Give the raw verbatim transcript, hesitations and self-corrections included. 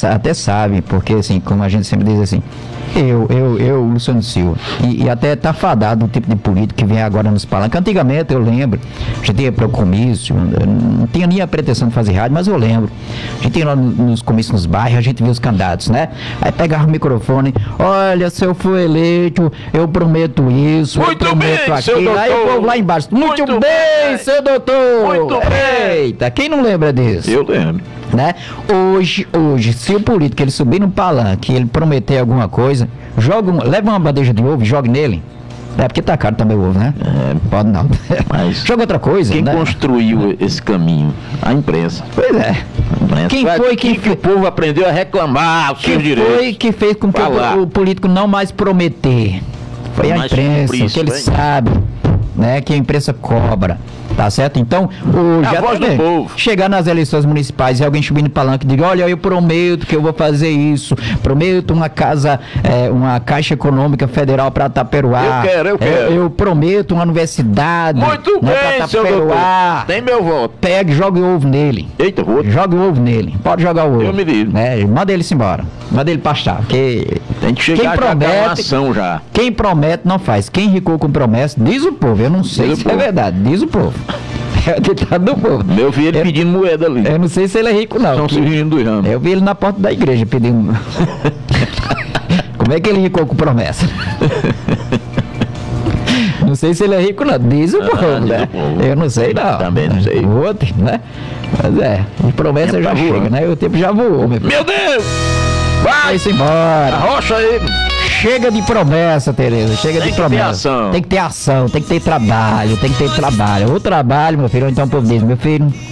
até sabe, porque assim, como a gente sempre diz assim, eu, eu, eu, Luciano Silva, e, e até tá fadado o tipo de político que vem agora nos palanques. Antigamente eu lembro, a gente ia para o comício, não tinha nem a pretensão de fazer rádio, mas eu lembro. A gente ia lá nos comícios nos bairros, a gente via os candidatos, né? Aí pegava o microfone, olha, se eu for eleito, eu prometo isso, muito eu prometo bem, seu aquilo. doutor. Aí o povo lá embaixo, muito, Muito bem, bem. seu doutor! Muito bem. Eita, quem não lembra disso? Eu lembro. Né? Hoje, hoje, se o político ele subir no palanque, ele prometer alguma coisa, joga um, leva uma bandeja de ovo e jogue nele. É porque tá caro também o ovo, né? É, pode não. Mas joga outra coisa. Quem né? construiu esse caminho? A imprensa. Pois é. A imprensa. Quem foi que, que o povo aprendeu a reclamar os seus que direitos? foi que fez com que Falar. o, o político não mais prometer? Foi a Mais imprensa, cumprir isso, que ele hein? sabe, né? Que a imprensa cobra. Tá certo? Então, o, É a voz do também, povo. chegar nas eleições municipais e alguém subir no palanque e diga, olha, eu prometo que eu vou fazer isso, prometo uma casa, é, uma Caixa Econômica Federal para Taperoá. Eu quero, eu quero. Eu, prometo uma universidade. Muito né, bem, pra seu Taperoá. doutor. Tem meu voto. Pega e joga o ovo nele. Eita, outro. Joga o ovo nele. Pode jogar o ovo. Eu me livro. Né? Manda ele-se embora. Manda ele pastar. Porque Tem que quem chegar já com a promete, ação já. quem promete não faz. Quem ricou com promessa, diz o povo. Eu não sei Diz o se é povo. verdade. Diz o povo. É o ditado do povo. Meu filho ele Eu- pedindo moeda ali. Eu não sei se ele é rico, não. São que- Cirino dos Ramos. Eu vi ele na porta da igreja pedindo. Como é que ele ricou com promessa? Não sei se ele é rico, não. Diz o Ah, povo, diz né? o povo. Eu não sei, não. Também não sei. O outro, né? Mas é, de promessa Tempo já tá chega, voando. né? O tempo já voou, meu filho. Meu Deus! Vai! Vai-se embora. Arrocha aí! Chega de promessa, Tereza. Chega Tem de que ter promessa. ação. Tem que ter ação, tem que ter trabalho, tem que ter trabalho. O trabalho, meu filho, ou então o povo diz, meu filho,